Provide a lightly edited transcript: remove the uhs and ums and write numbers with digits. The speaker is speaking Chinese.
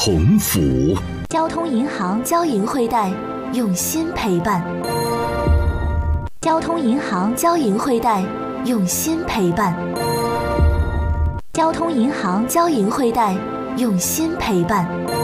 同福。 交通银行交银汇贷，用心陪伴。交通银行交银汇贷，用心陪伴。交通银行交银汇贷，用心陪伴。